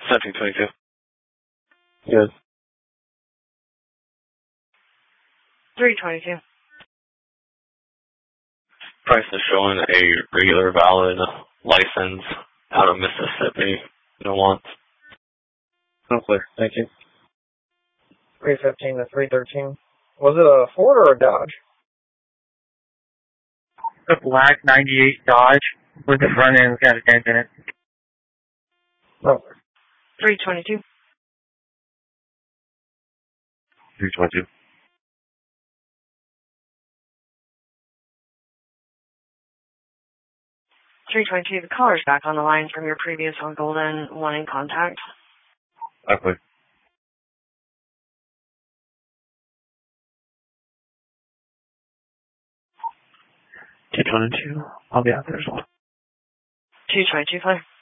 1722. Yes. 322. Price is showing a regular valid license out of Mississippi. No wants. No clear. Thank you. 315 to 313. Was it a Ford or a Dodge? A black 98 Dodge with the front end's got a dent in it. No. 322. 322. 322. The caller's back on the line from your previous on Golden, wanting contact. Okay. 222. I'll be out there as well. 222, fine.